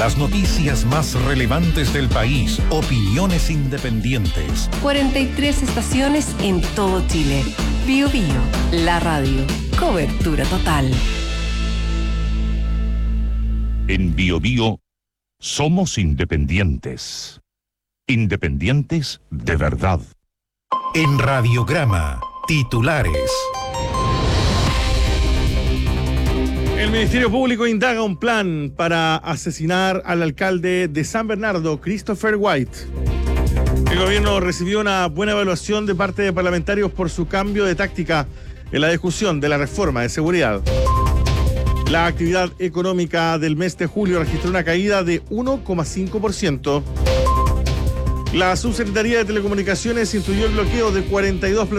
Las noticias más relevantes del país, opiniones independientes. 43 estaciones en todo Chile. Bío Bío, la radio. Cobertura total. En Bío Bío somos independientes. Independientes de verdad. En Radiograma, titulares. El Ministerio Público indaga un plan para asesinar al alcalde de San Bernardo, Christopher White. El gobierno recibió una buena evaluación de parte de parlamentarios por su cambio de táctica en la discusión de la reforma de seguridad. La actividad económica del mes de julio registró una caída de 1,5%. La Subsecretaría de Telecomunicaciones instruyó el bloqueo de 42